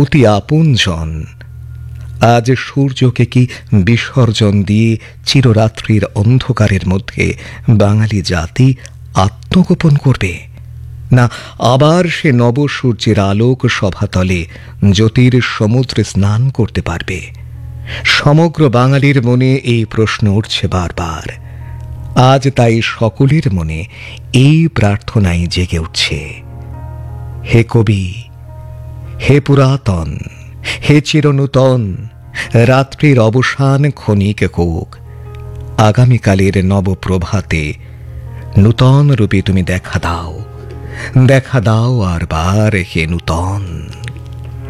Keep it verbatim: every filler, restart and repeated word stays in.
অতি আপনজন। আজ সূর্যকে কি বিসর্জন দিয়ে চিররাত্রির অন্ধকারের মধ্যে বাঙালি জাতি আত্মগোপন করবে, না আবার সে নবসূর্যের আলোক সভাতলে জ্যোতির সমুদ্রে স্নান করতে পারবে? সমগ্র বাঙালির মনে এই প্রশ্ন উঠছে বারবার। আজ তাই সকলের মনে এই প্রার্থনাই জেগে উঠছে, হে কবি, হে পুরাতন, হে চিরনূতন, রাত্রির অবসান ক্ষণিক হোক, আগামীকালের নবপ্রভাতে নূতন রূপে তুমি দেখা দাও, দেখা দাও আর বার হে নূতন।